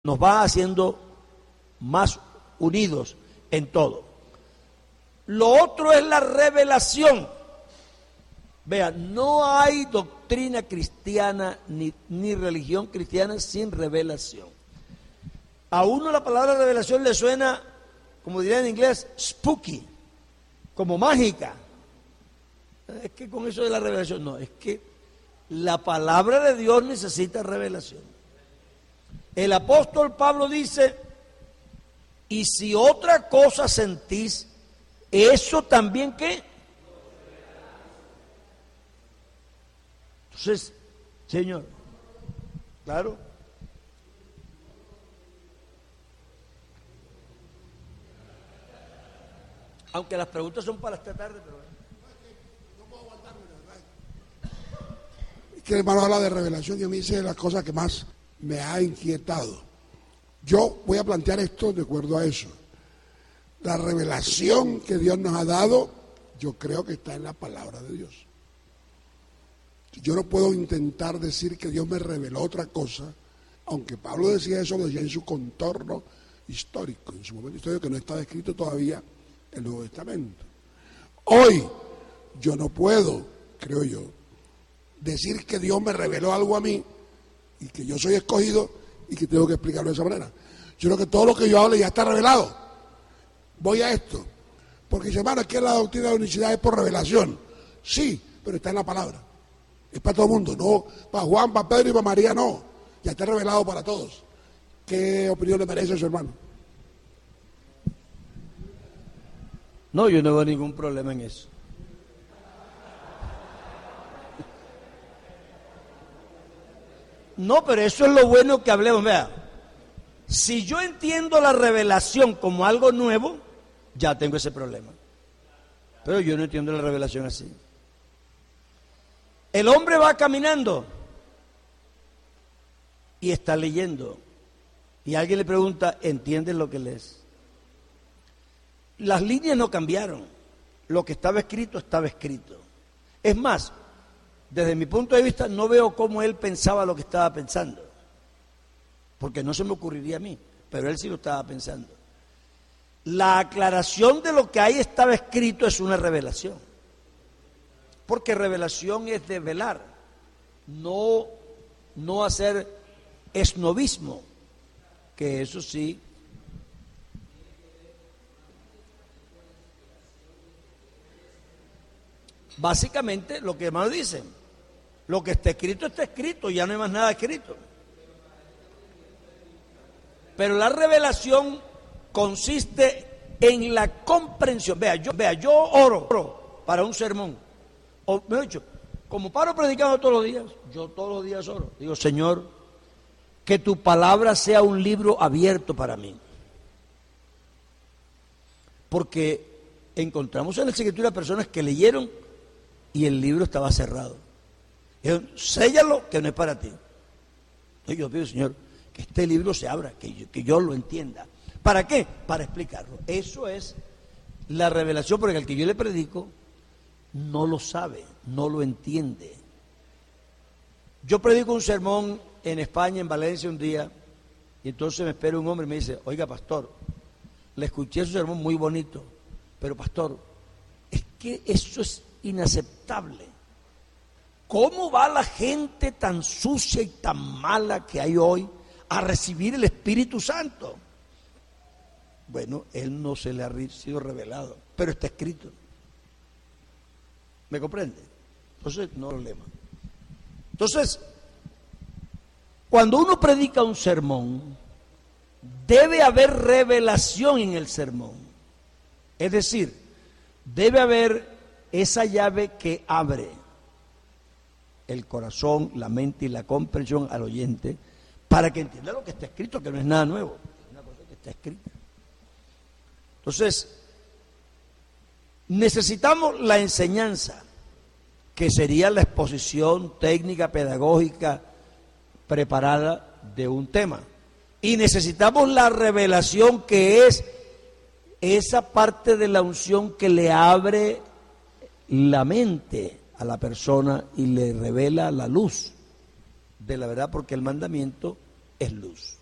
nos va haciendo más unidos en todo. Lo otro es la revelación. Vean, no hay doctrina cristiana ni religión cristiana sin revelación. A uno la palabra revelación le suena, como diría en inglés, spooky, como mágica. Es que con eso de la revelación, no, es que la palabra de Dios necesita revelación. El apóstol Pablo dice, y si otra cosa sentís, eso también ¿qué? Entonces, Señor, claro. Aunque las preguntas son para esta tarde, pero no puedo aguantarme, ¿verdad? Es que el hermano habla de revelación y a mí dice de las cosas que más me ha inquietado. Yo voy a plantear esto de acuerdo a eso. La revelación que Dios nos ha dado, yo creo que está en la palabra de Dios. Yo no puedo intentar decir que Dios me reveló otra cosa, aunque Pablo decía eso, lo decía en su contorno histórico, en su momento histórico que no estaba escrito todavía el Nuevo Testamento. Hoy yo no puedo, creo yo, decir que Dios me reveló algo a mí y que yo soy escogido y que tengo que explicarlo de esa manera. Yo creo que todo lo que yo hable ya está revelado. Voy a esto, porque dice, hermano, es que la doctrina de la unicidad es por revelación. Sí, pero está en la palabra. Es para todo el mundo, no para Juan, para Pedro y para María, no. Ya está revelado para todos. ¿Qué opinión le merece a su hermano? No, yo no veo ningún problema en eso. No, pero eso es lo bueno que hablemos. Vea, si yo entiendo la revelación como algo nuevo, ya tengo ese problema. Pero yo no entiendo la revelación así. El hombre va caminando y está leyendo. Y alguien le pregunta, ¿entiendes lo que lees? Las líneas no cambiaron. Lo que estaba escrito, estaba escrito. Es más, desde mi punto de vista, no veo cómo él pensaba lo que estaba pensando. Porque no se me ocurriría a mí, pero él sí lo estaba pensando. La aclaración de lo que ahí estaba escrito es una revelación. Porque revelación es develar, no hacer esnovismo, que eso sí. Básicamente lo que hermano dicen, lo que está escrito, ya no hay más nada escrito. Pero la revelación consiste en la comprensión. Vea, yo oro para un sermón. O mejor dicho, como paro predicando todos los días, yo todos los días oro. Digo, Señor, que tu palabra sea un libro abierto para mí. Porque encontramos en la Escritura personas que leyeron y el libro estaba cerrado. Dijeron, séllalo, que no es para ti. Entonces yo pido, Señor, que este libro se abra, que yo lo entienda. ¿Para qué? Para explicarlo. Eso es la revelación, porque el que yo le predico no lo sabe, no lo entiende. Yo predico un sermón en España, en Valencia un día, y entonces me espera un hombre y me dice, oiga pastor, le escuché su sermón muy bonito, pero pastor, es que eso es inaceptable. ¿Cómo va la gente tan sucia y tan mala que hay hoy a recibir el Espíritu Santo? Bueno, él no se le ha sido revelado, pero está escrito. ¿Me comprende? Entonces, no hay problema. Entonces, cuando uno predica un sermón, debe haber revelación en el sermón. Es decir, debe haber esa llave que abre el corazón, la mente y la comprensión al oyente para que entienda lo que está escrito, que no es nada nuevo, es una cosa que está escrita. Entonces, necesitamos la enseñanza, que sería la exposición técnica, pedagógica, preparada de un tema. Y necesitamos la revelación, que es esa parte de la unción que le abre la mente a la persona y le revela la luz de la verdad, porque el mandamiento es luz.